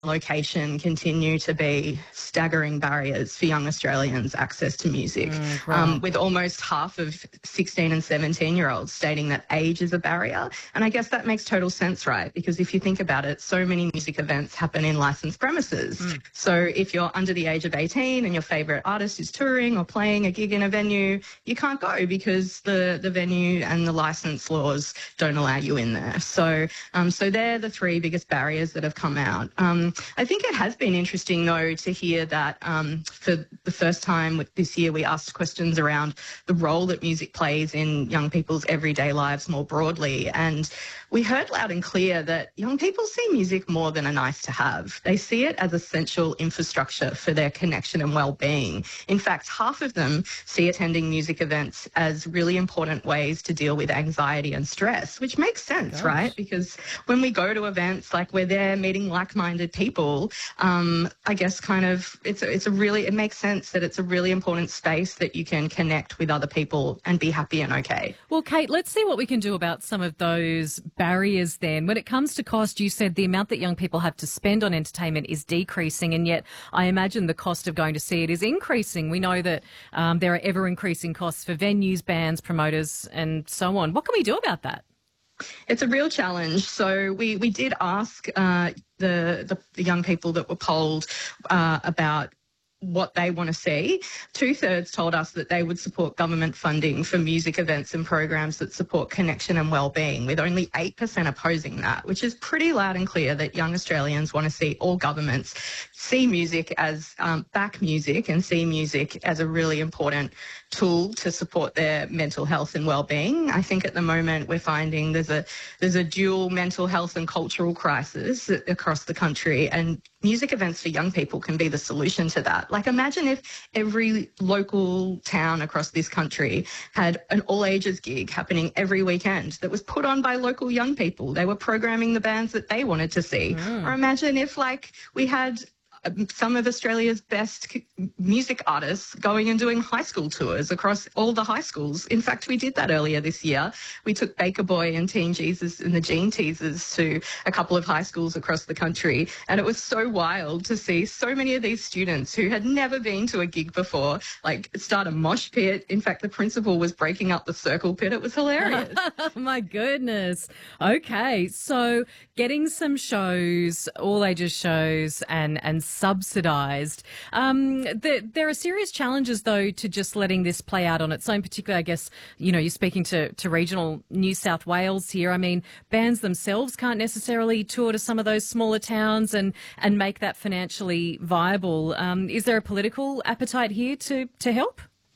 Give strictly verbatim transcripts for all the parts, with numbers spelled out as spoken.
location continue to be staggering barriers for young Australians' access to music, Mm, right. um, with almost half of sixteen and seventeen-year-olds stating that age is a barrier. And I guess that makes total sense, right? Because if you think about it, so many music events happen in licensed premises. Mm. So if you're under the age of eighteen and your favourite artist is touring or playing a gig in a venue, you can't go because the, the venue and the licence laws don't allow you in there. So, um, so they're the three biggest barriers that have come out. Um, I think it has been interesting, though, to hear that um, for the first time this year we asked questions around the role that music plays in young people's everyday lives more broadly. And we heard loud and clear that young people see music more than a nice to have. They see it as essential infrastructure for their connection and well-being. In fact, half of them see attending music events as really important ways to deal with anxiety and stress, which makes sense, Gosh. right? Because when we go to events, like we're there meeting like-minded people, um, I guess kind of it's a, it's a really, it makes sense that it's a really important space that you can connect with other people and be happy and okay. Well, Kate, let's see what we can do about some of those barriers then. When it comes to cost, you said the amount that young people have to spend on entertainment is decreasing, and yet I imagine the cost of going to see it is increasing. We know that um, there are ever-increasing costs for venues, bands, promoters and so on. What can we do about that? It's a real challenge. So we, we did ask uh, the, the the young people that were polled uh, about what they want to see. Two-thirds told us that they would support government funding for music events and programs that support connection and well-being, with only eight percent opposing that, which is pretty loud and clear that young Australians want to see all governments see music as, um, back music and see music as a really important tool to support their mental health and well-being. I think at the moment we're finding there's a there's a dual mental health and cultural crisis across the country, and music events for young people can be the solution to that. Like, imagine if every local town across this country had an all-ages gig happening every weekend that was put on by local young people. They were programming the bands that they wanted to see. Mm. Or imagine if, like, we had some of Australia's best music artists going and doing high school tours across all the high schools. In fact, we did that earlier this year. We took Baker Boy and Teen Jesus and the Gene Teasers to a couple of high schools across the country. And it was so wild to see so many of these students who had never been to a gig before, like, start a mosh pit. In fact, the principal was breaking up the circle pit. It was hilarious. Oh, my goodness. Okay, so getting some shows, all ages shows and, and subsidised. Um, the, there are serious challenges, though, to just letting this play out on its own. Particularly, I guess, you know, you're speaking to, to regional New South Wales here. I mean, bands themselves can't necessarily tour to some of those smaller towns and, and make that financially viable. Um, is there a political appetite here to, to help?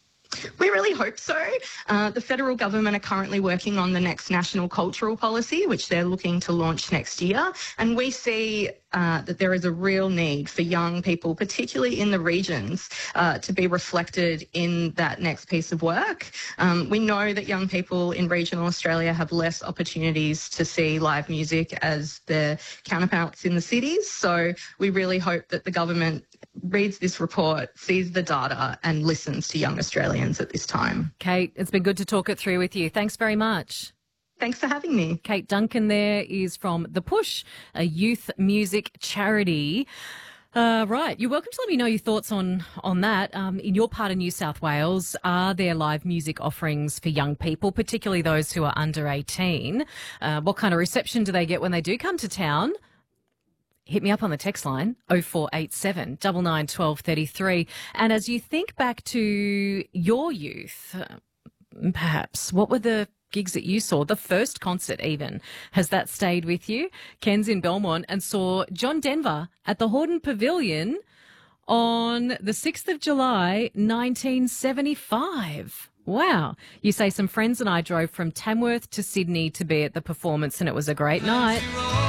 We really hope so. Uh, the federal government are currently working on the next national cultural policy, which they're looking to launch next year. And we see uh, that there is a real need for young people, particularly in the regions, uh, to be reflected in that next piece of work. Um, we know that young people in regional Australia have less opportunities to see live music as their counterparts in the cities. So we really hope that the government reads this report, sees the data and listens to young Australians at this time. Kate, it's been good to talk it through with you. Thanks very much. Thanks for having me. Kate Duncan there is from The Push, a youth music charity. Uh, right. You're welcome to let me know your thoughts on, on that. Um, in your part of New South Wales, are there live music offerings for young people, particularly those who are under eighteen? Uh, what kind of reception do they get when they do come to town? Hit me up on the text line, oh four eight seven, nine nine, one two three three. And as you think back to your youth, uh, perhaps, what were the gigs that you saw, the first concert even? Has that stayed with you? Ken's in Belmont and saw John Denver at the Hordern Pavilion on the sixth of July, nineteen seventy-five. Wow. You say some friends and I drove from Tamworth to Sydney to be at the performance, and it was a great night.